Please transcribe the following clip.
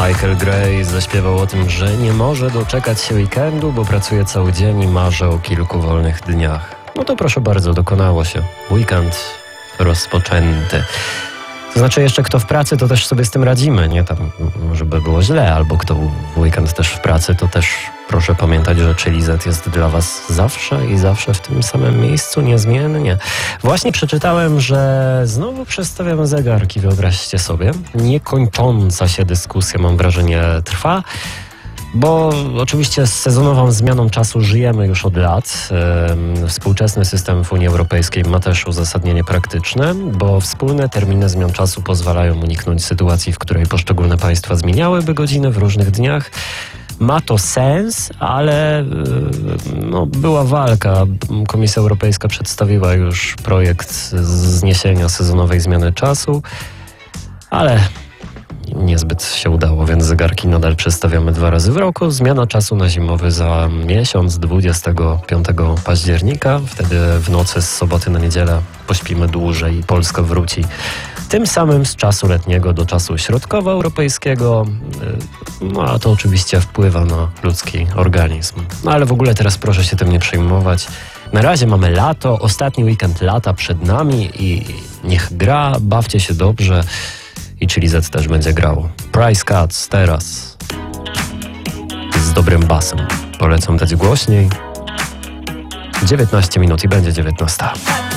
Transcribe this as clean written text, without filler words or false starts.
Michael Gray zaśpiewał o tym, że nie może doczekać się weekendu, bo pracuje cały dzień i marzy o kilku wolnych dniach. No to proszę bardzo, dokonało się. Weekend rozpoczęty. To znaczy jeszcze kto w pracy, to też sobie z tym radzimy, nie tam, żeby było źle, albo kto w weekend też w pracy, to też proszę pamiętać, że Chili Z jest dla was zawsze i zawsze w tym samym miejscu, niezmiennie. Właśnie przeczytałem, że znowu przestawiam zegarki, wyobraźcie sobie. Niekończąca się dyskusja, mam wrażenie, trwa. Bo oczywiście z sezonową zmianą czasu żyjemy już od lat. Współczesny system w Unii Europejskiej ma też uzasadnienie praktyczne, bo wspólne terminy zmian czasu pozwalają uniknąć sytuacji, w której poszczególne państwa zmieniałyby godziny w różnych dniach. Ma to sens, ale była walka. Komisja Europejska przedstawiła już projekt zniesienia sezonowej zmiany czasu, ale niezbyt się udało, więc zegarki nadal przestawiamy 2 razy w roku. Zmiana czasu na zimowy za miesiąc, 25 października. Wtedy w nocy z soboty na niedzielę pośpimy dłużej i Polska wróci tym samym z czasu letniego do czasu środkowoeuropejskiego. A to oczywiście wpływa na ludzki organizm. Ale w ogóle teraz proszę się tym nie przejmować. Na razie mamy lato, ostatni weekend lata przed nami i niech gra, bawcie się dobrze. I Chili Z też będzie grał. Price Cuts teraz z dobrym basem. Polecam dać głośniej. 19 minut i będzie 19.